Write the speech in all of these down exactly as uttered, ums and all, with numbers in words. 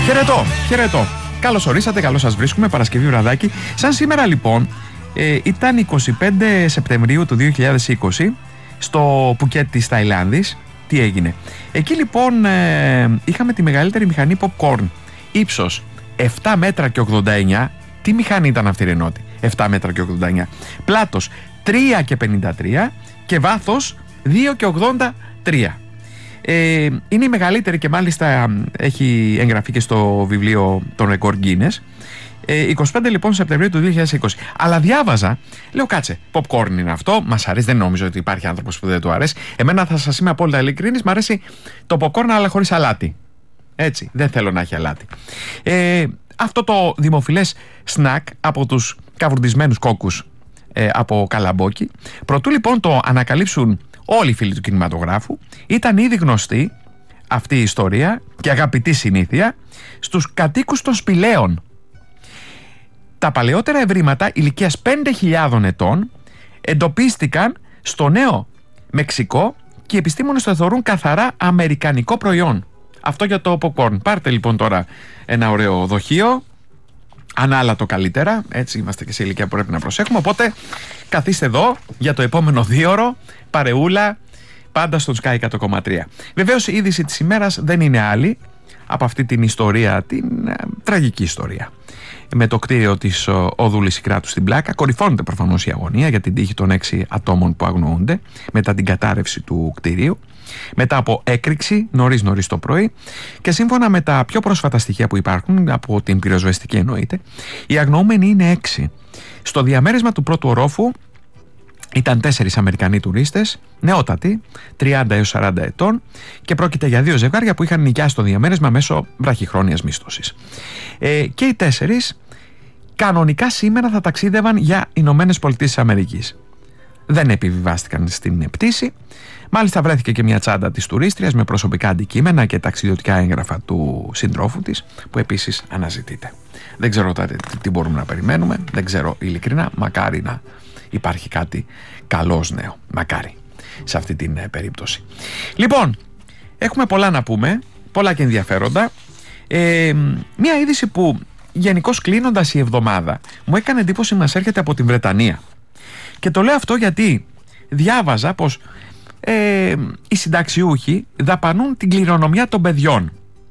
Χαιρετώ, χαιρετώ. Καλώς ορίσατε, καλώς σας βρίσκουμε. Παρασκευή βραδάκι. Σαν σήμερα λοιπόν, ε, ήταν εικοστή πέμπτη Σεπτεμβρίου του δύο χιλιάδες είκοσι στο Πουκέτ της Ταϊλάνδης. Τι έγινε? Εκεί λοιπόν ε, είχαμε τη μεγαλύτερη μηχανή popcorn. Ύψος επτά μέτρα και ογδόντα εννιά. Τι μηχανή ήταν αυτή, Ρενότη? επτά μέτρα και ογδόντα εννιά. Πλάτος τρία και πενήντα τρία και βάθος δύο και ογδόντα τρία. Ε, είναι η μεγαλύτερη και μάλιστα έχει εγγραφεί και στο βιβλίο των ρεκόρ Guinness. ε, εικοστή πέμπτη λοιπόν Σεπτεμβρίου του δύο χιλιάδες είκοσι. Αλλά διάβαζα, λέω κάτσε, popcorn είναι αυτό, μας αρέσει, δεν νομίζω ότι υπάρχει άνθρωπος που δεν του αρέσει. Εμένα, θα σας είμαι απόλυτα ειλικρινής, μου αρέσει το popcorn αλλά χωρίς αλάτι. Έτσι, δεν θέλω να έχει αλάτι. ε, Αυτό το δημοφιλές σνακ από τους καβουρδισμένους κόκκους ε, από Καλαμπόκι, προτού λοιπόν το ανακαλύψουν όλοι οι φίλοι του κινηματογράφου, ήταν ήδη γνωστή αυτή η ιστορία και αγαπητή συνήθεια στους κατοίκους των Σπηλαίων. Τα παλαιότερα ευρήματα ηλικίας πέντε χιλιάδων ετών εντοπίστηκαν στο Νέο Μεξικό και οι επιστήμονες το θεωρούν καθαρά αμερικανικό προϊόν. Αυτό για το popcorn. Πάρτε λοιπόν τώρα ένα ωραίο δοχείο, ανάλατο καλύτερα, έτσι είμαστε και σε ηλικία που πρέπει να προσέχουμε, οπότε καθίστε εδώ για το επόμενο δίωρο, παρεούλα, πάντα στο Sky εκατό κόμμα τρία. Βεβαίως η είδηση της ημέρας δεν είναι άλλη από αυτή την ιστορία, την ε, τραγική ιστορία με το κτίριο της οδού Λυσικράτου στην Πλάκα. Κορυφώνεται προφανώς η αγωνία για την τύχη των έξι ατόμων που αγνοούνται μετά την κατάρρευση του κτίριου, μετά από έκρηξη νωρίς νωρίς το πρωί, και σύμφωνα με τα πιο πρόσφατα στοιχεία που υπάρχουν, από την πυροσβεστική εννοείται, οι αγνοούμενοι είναι έξι. Στο διαμέρισμα του πρώτου ορόφου ήταν τέσσερις Αμερικανοί τουρίστες, νεότατοι, τριάντα έως σαράντα ετών, και πρόκειται για δύο ζευγάρια που είχαν νοικιάσει το διαμέρισμα μέσω βραχυχρόνιας μίσθωσης. Ε, και οι τέσσερις κανονικά σήμερα θα ταξίδευαν για Ηνωμένες Πολιτείες της Αμερικής. Δεν επιβιβάστηκαν στην πτήση. Μάλιστα βρέθηκε και μια τσάντα της τουρίστριας με προσωπικά αντικείμενα και ταξιδιωτικά έγγραφα του συντρόφου της, που επίσης αναζητείται. Δεν ξέρω τι, τι μπορούμε να περιμένουμε, δεν ξέρω ειλικρινά, μακάρι να υπάρχει κάτι καλός νέο, μακάρι σε αυτή την ε, περίπτωση. Λοιπόν, έχουμε πολλά να πούμε, πολλά και ενδιαφέροντα. ε, Μια είδηση που γενικώς κλείνοντας η εβδομάδα μου έκανε εντύπωση, μας έρχεται από την Βρετανία. Και το λέω αυτό γιατί διάβαζα πως ε, οι συνταξιούχοι δαπανούν την κληρονομιά των παιδιών.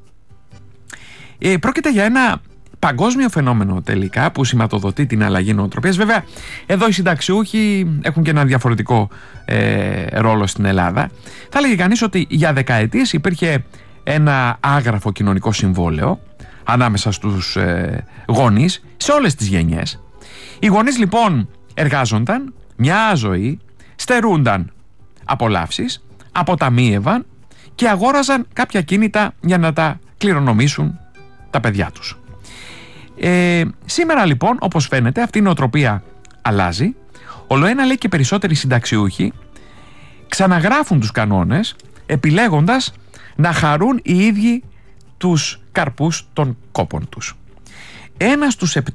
ε, Πρόκειται για ένα παγκόσμιο φαινόμενο τελικά που σηματοδοτεί την αλλαγή νοοτροπίας. Βέβαια, εδώ οι συνταξιούχοι έχουν και ένα διαφορετικό ε, ρόλο στην Ελλάδα. Θα έλεγε κανείς ότι για δεκαετίες υπήρχε ένα άγραφο κοινωνικό συμβόλαιο ανάμεσα στους ε, γονείς σε όλες τις γενιές. Οι γονείς λοιπόν εργάζονταν μια ζωή, στερούνταν απολαύσεις, αποταμίευαν και αγόραζαν κάποια κίνητα για να τα κληρονομήσουν τα παιδιά τους. Ε, σήμερα λοιπόν, όπως φαίνεται, αυτή η νοοτροπία αλλάζει. Ολοένα λέει και περισσότεροι συνταξιούχοι ξαναγράφουν τους κανόνες, επιλέγοντας να χαρούν οι ίδιοι τους καρπούς των κόπων τους. Ένας στους